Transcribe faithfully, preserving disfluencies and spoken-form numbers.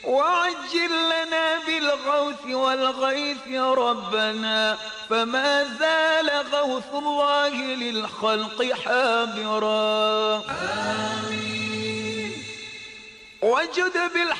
وعجل لنا بالغوث والغيث يا ربنا، فما زال غوث الله للخلق حاضرا. آمين. وجد بالغوث